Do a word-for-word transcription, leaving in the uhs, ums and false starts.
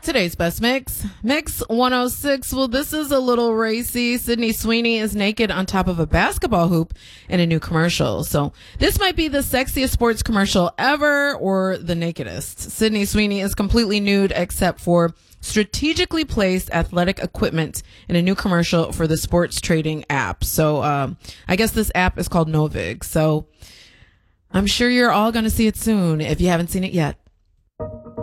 Today's best mix, Mix one oh six. Well, this is a little racy. Sydney Sweeney is naked on top of a basketball hoop in a new commercial. So this might be the sexiest sports commercial ever or the nakedest. Sydney Sweeney is completely nude except for strategically placed athletic equipment in a new commercial for the sports trading app. So um, I guess this app is called Novig. So I'm sure you're all going to see it soon if you haven't seen it yet.